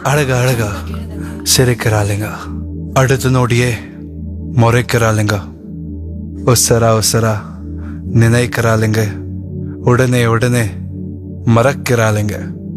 அழகா சிரிக்கிறாளுங்க. அடுத்த நொடியே முறைக்கிறாளுங்க. உசரா நினைக்கிறாளுங்க. உடனே மறக்கிறாளுங்க.